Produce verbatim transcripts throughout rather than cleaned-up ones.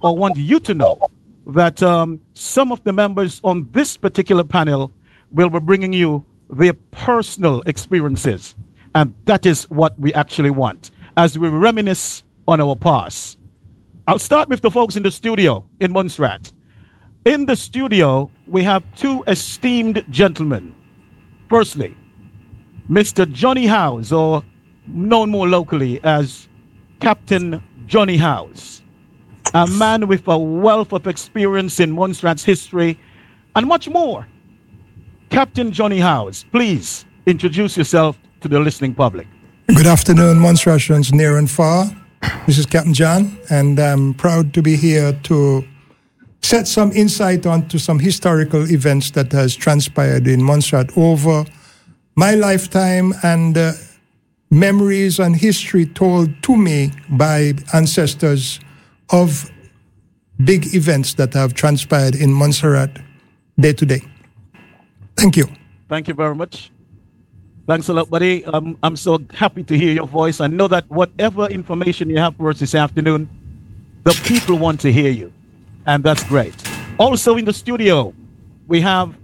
or want you to know that um, some of the members on this particular panel will be bringing you their personal experiences. And that is what we actually want as we reminisce on our past. I'll start with the folks in the studio in Montserrat. In the studio, we have two esteemed gentlemen. Firstly, Mister Johnny House, or known more locally as Captain Johnny House, a man with a wealth of experience in Montserrat's history and much more. Captain Johnny House, please introduce yourself to the listening public. Good afternoon, Montserratians near and far. This is Captain John, and I'm proud to be here to set some insight onto some historical events that has transpired in Montserrat over my lifetime, and uh, memories and history told to me by ancestors of big events that have transpired in Montserrat day to day. Thank you. Thank you very much. Thanks a lot, buddy. Um, I'm so happy to hear your voice. I know that whatever information you have for us this afternoon, the people want to hear you, and that's great. Also in the studio, we have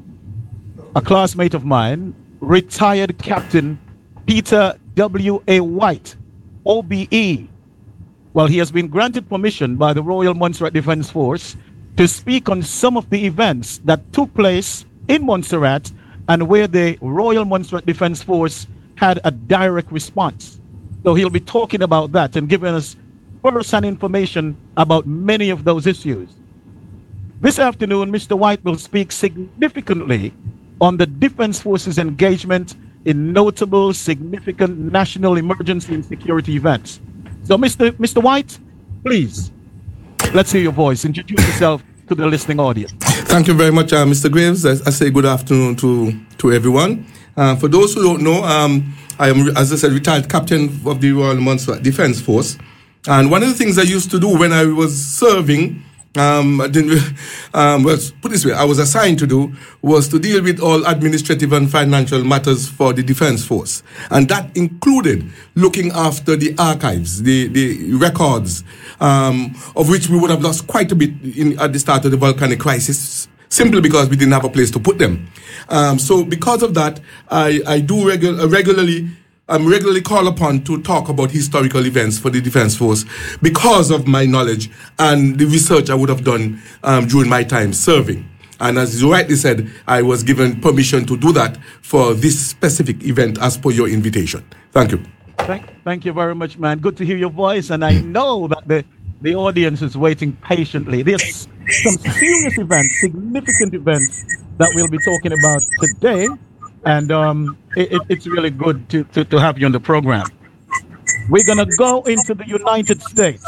a classmate of mine, retired Captain Peter W A White, O B E. Well, he has been granted permission by the Royal Montserrat Defence Force to speak on some of the events that took place in Montserrat and where the Royal Montserrat Defence Force had a direct response. So he'll be talking about that and giving us first-hand information about many of those issues. This afternoon, Mister White will speak significantly on the Defence Force's engagement in notable, significant national emergency and security events. So, Mister Mister White, please, let's hear your voice. Introduce yourself to the listening audience. Thank you very much, uh, Mister Graves. I, I say good afternoon to, to everyone. Uh, for those who don't know, um, I am, as I said, retired captain of the Royal Montserrat Defence Force. And one of the things I used to do when I was serving, um, I didn't, um, well, put it this way, I was assigned to do, was to deal with all administrative and financial matters for the Defence Force. And that included looking after the archives, the, the records, um, of which we would have lost quite a bit in, at the start of the volcanic crisis, simply because we didn't have a place to put them. Um, so because of that, I, I do regu- regularly I'm regularly called upon to talk about historical events for the Defence Force because of my knowledge and the research I would have done um, during my time serving. And as you rightly said, I was given permission to do that for this specific event as per your invitation. Thank you. Thank, thank you very much, man. Good to hear your voice. And I know that the, the audience is waiting patiently. There's some serious events, significant events that we'll be talking about today. And um, it, it, it's really good to, to, to have you on the program. We're going to go into the United States.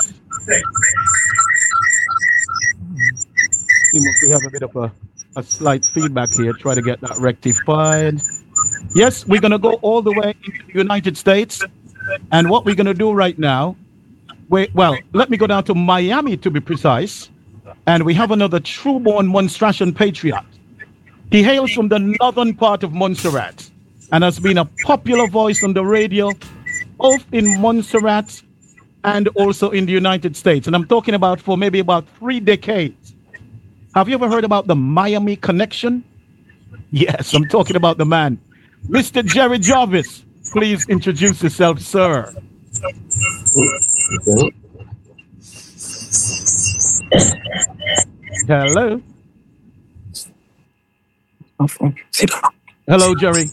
We have a bit of a, a slight feedback here. Try to get that rectified. Yes, we're going to go all the way into the United States. And what we're going to do right now, we, well, let me go down to Miami to be precise. And we have another true-born Montserratian patriot. He hails from the northern part of Montserrat and has been a popular voice on the radio, both in Montserrat and also in the United States. And I'm talking about for maybe about three decades. Have you ever heard about the Miami Connection? Yes, I'm talking about the man. Mister Jerry Jarvis, please introduce yourself, sir. Hello. Hello, Jerry.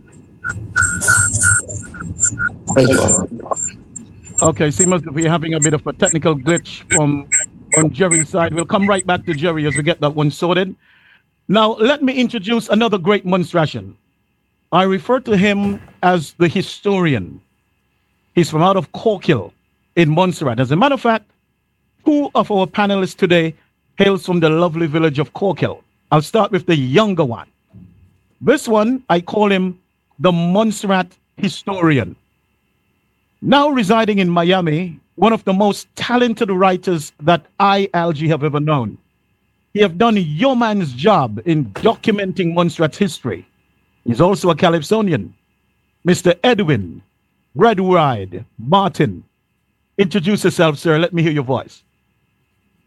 Okay, seems to be having a bit of a technical glitch from on Jerry's side. We'll come right back to Jerry as we get that one sorted. Now, let me introduce another great Montserratian. I refer to him as the historian. He's from out of Corkhill in Montserrat. As a matter of fact, two of our panelists today hails from the lovely village of Corkhill. I'll start with the younger one. This one, I call him the Montserrat historian. Now residing in Miami, one of the most talented writers that I, Algie, have ever known. He have done a yeoman's job in documenting Montserrat's history. He's also a Calypsonian. Mister Edwin Redwide Martin. Introduce yourself, sir. Let me hear your voice.